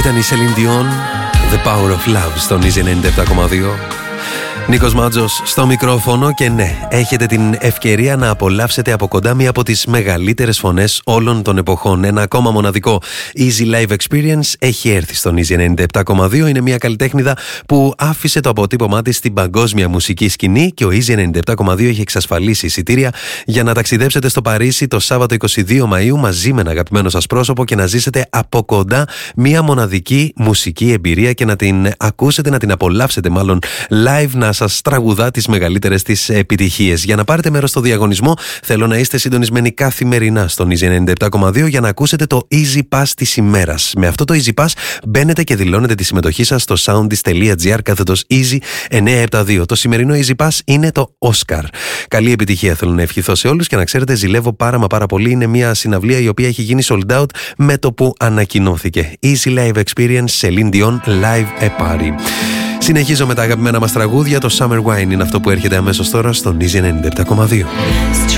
Ήταν η Celine Dion, The Power of Love, στον Easy 97,2. Νίκος Μάτζος στο μικρόφωνο και ναι, έχετε την ευκαιρία να απολαύσετε από κοντά μία από τις μεγαλύτερες φωνές όλων των εποχών. Ένα ακόμα μοναδικό Easy Live Experience έχει έρθει στον Easy 97,2. Είναι μια καλλιτέχνηδα που άφησε το αποτύπωμά της στην παγκόσμια μουσική σκηνή και ο Easy 97,2 έχει εξασφαλίσει εισιτήρια για να ταξιδέψετε στο Παρίσι το Σάββατο 22 Μαΐου μαζί με ένα αγαπημένο σας πρόσωπο και να ζήσετε από κοντά μια μοναδική μουσική εμπειρία και να την ακούσετε, να την απολαύσετε μάλλον live, να σας τραγουδά τις μεγαλύτερες της επιτυχίες. Για να πάρετε μέρος στο διαγωνισμό, θέλω να είστε συντονισμένοι καθημερινά στον Easy 97,2 για να ακούσετε το Easy Pass της ημέρας. Με αυτό το Easy Pass μπαίνετε και δηλώνετε τη συμμετοχή σας στο soundis.gr/Easy 972. Το σημερινό Easy Pass είναι το Oscar. Καλή επιτυχία θέλω να ευχηθώ σε όλους και να ξέρετε, ζηλεύω πάρα πολύ. Είναι μια συναυλία η οποία έχει γίνει sold out με το που ανακοινώθηκε. Easy Live Experience, Celine Dion Live a Party. Συνεχίζω με τα αγαπημένα μας τραγούδια. Το Summer Wine είναι αυτό που έρχεται αμέσως τώρα στον Easy 97,2.